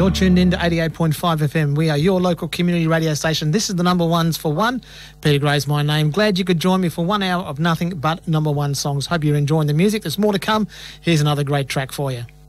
You're tuned in to 88.5 FM. We are your local community radio station. This is the number ones for one. Peter Gray's my name. Glad you could join me for 1 hour of nothing but number one songs. Hope you're enjoying the music. There's more to come. Here's another great track for you.